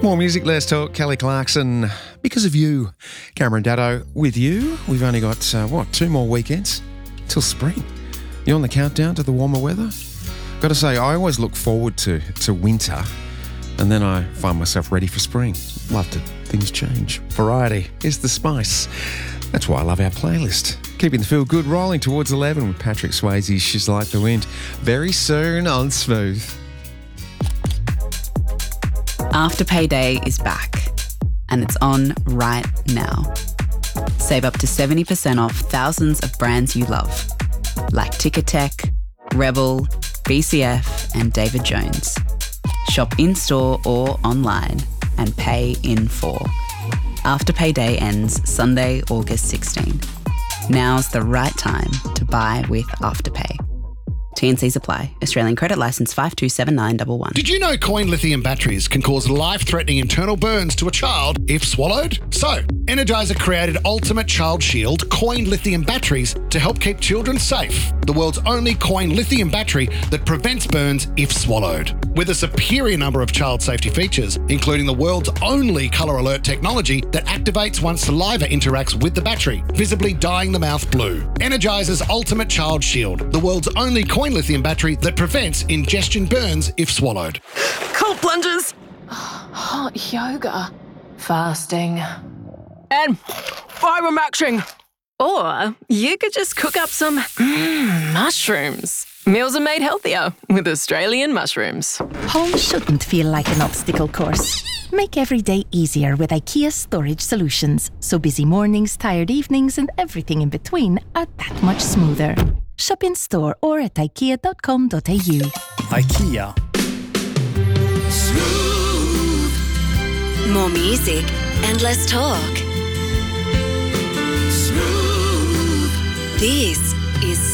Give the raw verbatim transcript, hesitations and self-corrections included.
More music, less talk. Kelly Clarkson, because of you. Cameron Daddo with you. We've only got, uh, what, two more weekends till spring. You on the countdown to the warmer weather? Got to say, I always look forward to, to winter and then I find myself ready for spring. Love to things change. Variety is the spice. That's why I love our playlist. Keeping the feel good rolling towards eleven with Patrick Swayze's She's Like the Wind. Very soon on Smooth. Afterpay Day is back, and it's on right now. Save up to seventy percent off thousands of brands you love, like Ticketek, Rebel, B C F, and David Jones. Shop in-store or online and pay in full. Afterpay Day ends Sunday, August sixteenth. Now's the right time to buy with Afterpay. T and Cs apply. Australian credit licence five two seven nine one one. Did you know coin lithium batteries can cause life-threatening internal burns to a child if swallowed? So, Energizer created Ultimate Child Shield coin lithium batteries to help keep children safe. The world's only coin lithium battery that prevents burns if swallowed. With a superior number of child safety features, including the world's only colour alert technology that activates once saliva interacts with the battery, visibly dyeing the mouth blue. Energizer's Ultimate Child Shield, the world's only coin lithium battery that prevents ingestion burns if swallowed. Cold plunges. Hot yoga. Fasting. And fiber matching. Or you could just cook up some mm, mushrooms. Meals are made healthier with Australian mushrooms. Home shouldn't feel like an obstacle course. Make every day easier with IKEA storage solutions, so busy mornings, tired evenings, and everything in between are that much smoother. Shop in store or at ikea dot com dot a u. IKEA. Smooth. More music and less talk. Smooth. This